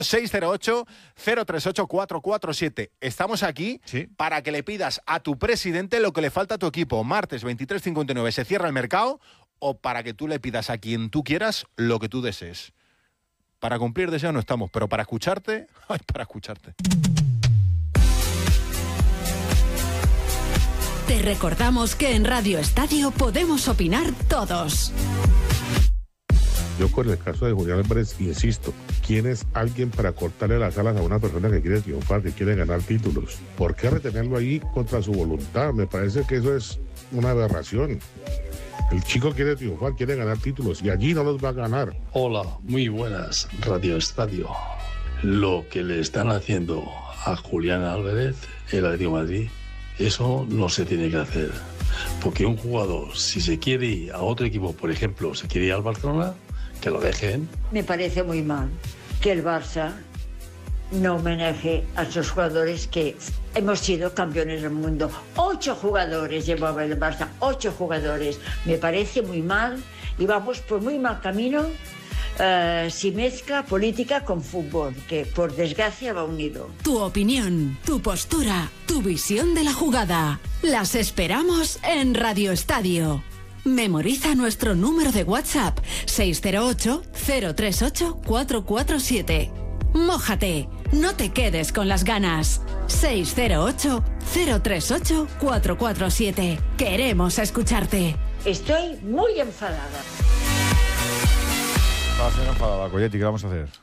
608-038-447. Estamos aquí para que le pidas a tu presidente lo que le falta a tu equipo. Martes 23:59 se cierra el mercado, o para que tú le pidas a quien tú quieras lo que tú desees. Para cumplir deseos no estamos, pero para escucharte, para escucharte. Te recordamos que en Radio Estadio podemos opinar todos. Yo con el caso de Julián Álvarez insisto, ¿quién es alguien para cortarle las alas a una persona que quiere triunfar, que quiere ganar títulos? ¿Por qué retenerlo ahí contra su voluntad? Me parece que eso es una aberración. El chico quiere triunfar, quiere ganar títulos y allí no los va a ganar. Hola, muy buenas, Radio Estadio. Lo que le están haciendo a Julián Álvarez, el Atlético de Madrid, eso no se tiene que hacer. Porque un jugador, si se quiere ir a otro equipo, por ejemplo, se quiere ir al Barcelona, que lo dejen. Me parece muy mal que el Barça no homenaje a esos jugadores que hemos sido campeones del mundo. 8 jugadores llevaba el Barça, 8 jugadores. Me parece muy mal y vamos por muy mal camino si mezcla política con fútbol, que por desgracia va unido. Tu opinión, tu postura, tu visión de la jugada. Las esperamos en Radio Estadio. Memoriza nuestro número de WhatsApp 608-038-447. Mójate, no te quedes con las ganas. 608-038-447. Queremos escucharte. Estoy muy enfadada. Enfadada, Colletti, ¿qué vamos a hacer?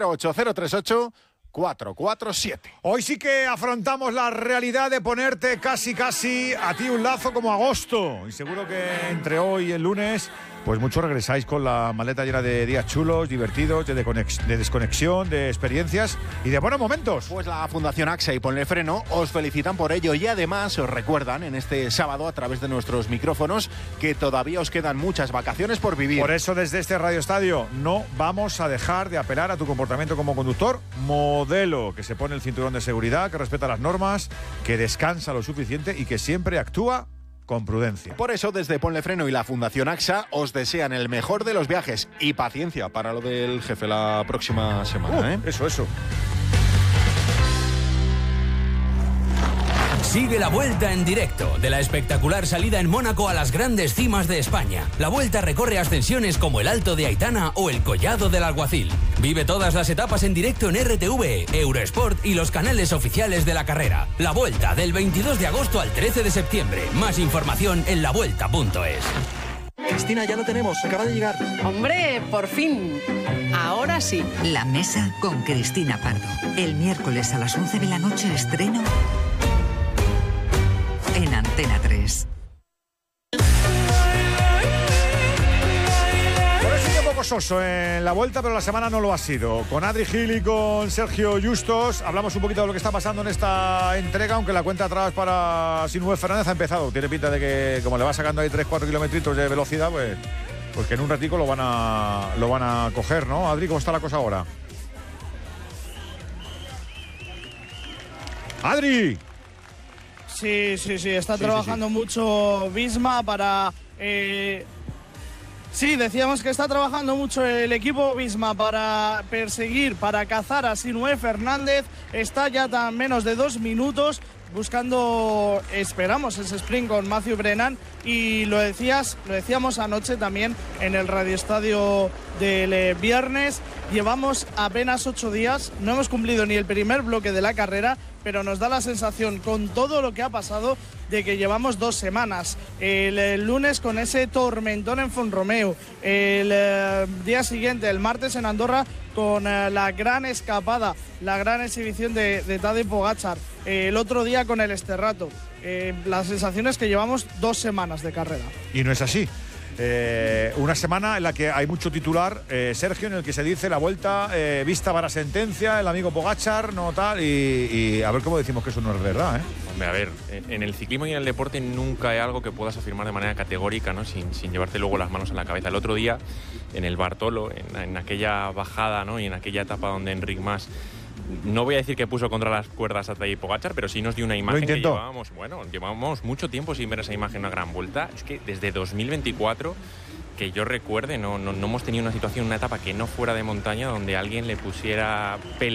608-038-447. Hoy sí que afrontamos la realidad de ponerte casi a ti un lazo como agosto. Y seguro que entre hoy y el lunes, pues muchos regresáis con la maleta llena de días chulos, divertidos, de desconexión, de experiencias y de buenos momentos. Pues la Fundación AXA y Ponle Freno os felicitan por ello y además os recuerdan en este sábado a través de nuestros micrófonos que todavía os quedan muchas vacaciones por vivir. Por eso desde este Radio Estadio no vamos a dejar de apelar a tu comportamiento como conductor modelo, que se pone el cinturón de seguridad, que respeta las normas, que descansa lo suficiente y que siempre actúa con prudencia. Por eso, desde Ponle Freno y la Fundación AXA os desean el mejor de los viajes y paciencia para lo del jefe la próxima semana. Eso. Sigue la Vuelta en directo de la espectacular salida en Mónaco a las grandes cimas de España. La Vuelta recorre ascensiones como el Alto de Aitana o el Collado del Alguacil. Vive todas las etapas en directo en RTV, Eurosport y los canales oficiales de la carrera. La Vuelta del 22 de agosto al 13 de septiembre. Más información en lavuelta.es. Cristina, ya lo tenemos, acaba de llegar. ¡Hombre, por fin! Ahora sí. La Mesa con Cristina Pardo. El miércoles a las 11 de la noche estreno en Antena 3. Un poco soso en la Vuelta, pero la semana no lo ha sido. Con Adri Gil y con Sergio Justos hablamos un poquito de lo que está pasando en esta entrega, aunque la cuenta atrás para Sinue Fernández ha empezado. Tiene pinta de que, como le va sacando ahí 3-4 kilometritos de velocidad, pues que en un ratico lo van a coger, ¿no? Adri, ¿cómo está la cosa ahora? ¡Adri! Sí, está trabajando mucho Visma para... Sí, decíamos que está trabajando mucho el equipo Visma para perseguir, para cazar a Sinue Fernández. Está ya tan menos de 2 minutos buscando, esperamos, ese sprint con Matthew Brennan. Y lo decíamos anoche también en el Radio Estadio del viernes. Llevamos apenas 8 días, no hemos cumplido ni el primer bloque de la carrera, pero nos da la sensación, con todo lo que ha pasado, de que llevamos 2 semanas. El lunes con ese tormentón en Font-Romeu, el día siguiente, el martes en Andorra, con la gran escapada, la gran exhibición de Tadej Pogačar, el otro día con el Sterrato. La sensación es que llevamos 2 semanas de carrera. Y no es así. Una semana en la que hay mucho titular, Sergio, en el que se dice la Vuelta vista para sentencia, el amigo Pogačar, no tal, y a ver cómo decimos que eso no es verdad, ¿eh? Hombre, a ver, en el ciclismo y en el deporte nunca hay algo que puedas afirmar de manera categórica, ¿no? Sin llevarte luego las manos en la cabeza. El otro día, en el Bartolo, en aquella bajada, ¿no? Y en aquella etapa donde Enric Mas, no voy a decir que puso contra las cuerdas a Tadej Pogačar, pero sí nos dio una imagen que llevábamos mucho tiempo sin ver esa imagen, una gran vuelta. Es que desde 2024, que yo recuerde, no hemos tenido una situación, una etapa que no fuera de montaña donde alguien le pusiera pelea